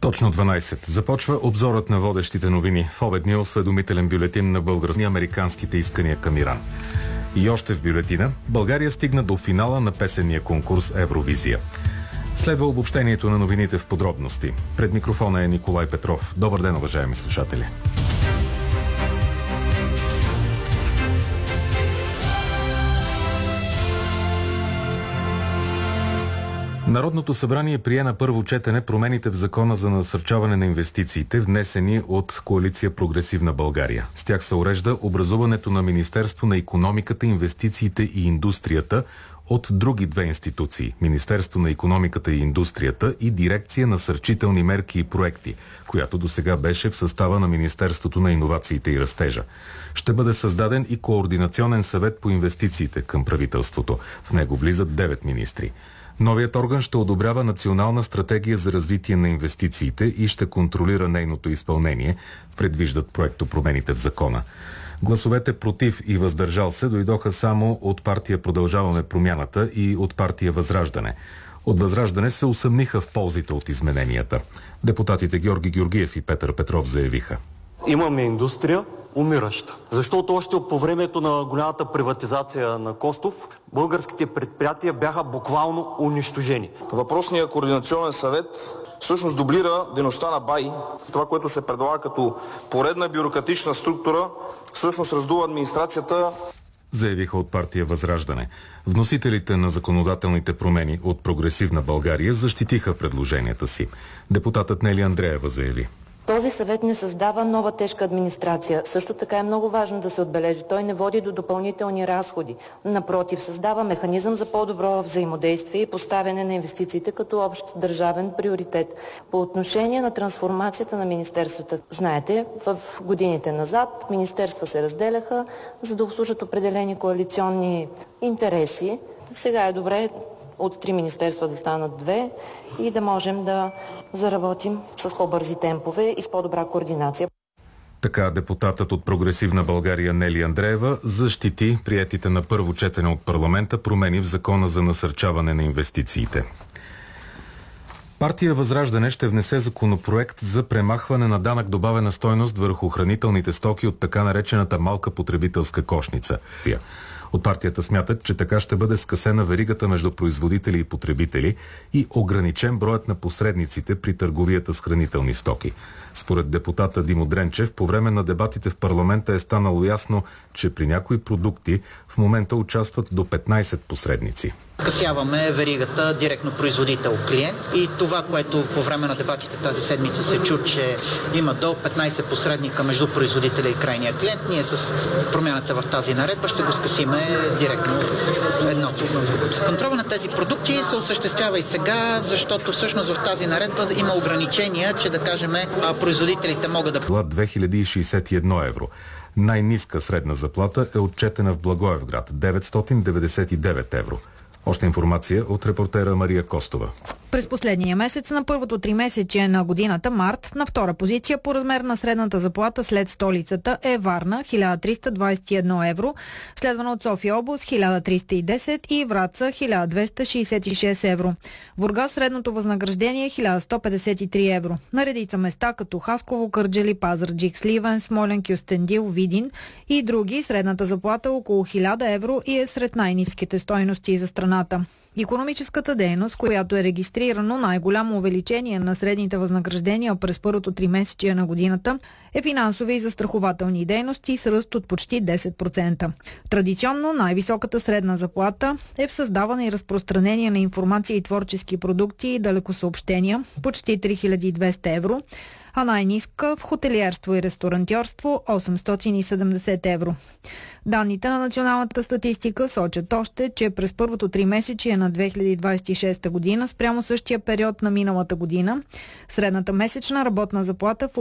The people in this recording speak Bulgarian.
Точно 12. Започва обзорът на водещите новини в обедния осведомителен бюлетин на български и американските искания към Иран. И още в бюлетина България стигна до финала на песенния конкурс Евровизия. Следва обобщението на новините в подробности. Пред микрофона е Николай Петров. Добър ден, уважаеми слушатели. Народното събрание прие на първо четене промените в Закона за насърчаване на инвестициите, внесени от Коалиция Прогресивна България. С тях се урежда образуването на Министерство на икономиката, инвестициите и индустрията от други две институции – Министерство на икономиката и индустрията и Дирекция насърчителни мерки и проекти, която досега беше в състава на Министерството на иновациите и растежа. Ще бъде създаден и Координационен съвет по инвестициите към правителството. В него влизат 9 министри. Новият орган ще одобрява национална стратегия за развитие на инвестициите и ще контролира нейното изпълнение, предвиждат проектопромените в закона. Гласовете против и въздържал се дойдоха само от партия Продължаваме промяната и от партия Възраждане. От Възраждане се усъмниха в ползите от измененията. Депутатите Георги Георгиев и Петър Петров заявиха: имаме индустрия умираща. Защото още по времето на голямата приватизация на Костов, българските предприятия бяха буквално унищожени. Въпросният координационен съвет всъщност дублира дейността на БАИ. Това, което се предлага като поредна бюрократична структура, всъщност раздува администрацията. Заявиха от партия Възраждане. Вносителите на законодателните промени от Прогресивна България защитиха предложенията си. Депутатът Нели Андреева заяви: този съвет не създава нова тежка администрация. Също така е много важно да се отбележи. Той не води до допълнителни разходи. Напротив, създава механизъм за по-добро взаимодействие и поставяне на инвестициите като общ държавен приоритет. По отношение на трансформацията на министерствата, знаете, в годините назад министерства се разделяха, за да обслужат определени коалиционни интереси. Сега е добре от 3 министерства да станат 2 и да можем да заработим с по-бързи темпове и с по-добра координация. Така депутатът от Прогресивна България Нели Андреева защити приетите на първо четене от парламента промени в Закона за насърчаване на инвестициите. Партия Възраждане ще внесе законопроект за премахване на данък добавена стойност върху хранителните стоки от така наречената малка потребителска кошница. От партията смятат, че така ще бъде скъсена веригата между производители и потребители и ограничен броят на посредниците при търговията с хранителни стоки. Според депутата Димо Дренчев, по време на дебатите в парламента е станало ясно, че при някои продукти в момента участват до 15 посредници. Скъсяваме веригата директно производител-клиент и това, което по време на дебатите тази седмица се чу, че има до 15 посредника между производителя и крайния клиент, ние с промяната в тази наредба ще го скъсиме директно от едното на другото. Контрола на тези продукти се осъществява и сега, защото всъщност в тази наредба има ограничения, че да кажем производителите могат да... 2061 евро. Най-ниска средна заплата е отчетена в Благоевград – 999 евро. Още информация от репортера Мария Костова. През последния месец на първото тримесечие на годината март на втора позиция по размер на средната заплата след столицата е Варна 1321 евро, следвана от София област 1310 и Враца 1266 евро. Бургас средното възнаграждение е 1153 евро. На редица места като Хасково, Кърджали, Пазарджик, Сливен, Смолян, Кюстендил, Видин и други средната заплата е около 1000 евро и е сред най-ниските стойности за страната. Икономическата дейност, която е регистрирано най-голямо увеличение на средните възнаграждения през първото тримесечие на годината, е финансови и застрахователни дейности с ръст от почти 10%. Традиционно най-високата средна заплата е в създаване и разпространение на информация и творчески продукти и далекосъобщения, почти 3200 евро, а най-ниска в хотелиерство и ресторантьорство 870 евро. Данните на националната статистика сочат още, че през първото тримесечие на 2026 година спрямо същия период на миналата година средната месечна работна заплата в